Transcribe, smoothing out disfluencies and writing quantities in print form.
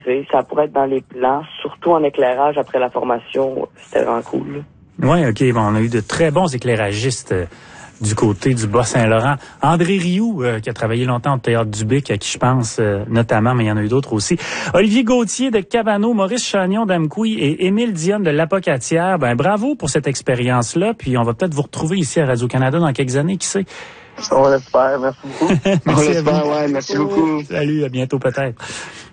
Ça pourrait être dans les plans, surtout en éclairage après la formation. C'était vraiment cool. Oui, OK. Bon, on a eu de très bons éclairagistes du côté du Bas-Saint-Laurent. André Rioux, qui a travaillé longtemps au Théâtre du Bic, à qui je pense notamment, mais il y en a eu d'autres aussi. Olivier Gauthier de Cabano, Maurice Chagnon d'Amqui et Émile Dionne de L'Apocatière. Ben, bravo pour cette expérience-là. Puis on va peut-être vous retrouver ici à Radio-Canada dans quelques années, qui sait? On l'espère. Merci beaucoup. Merci on l'espère, ouais. Merci beaucoup. Salut, à bientôt peut-être.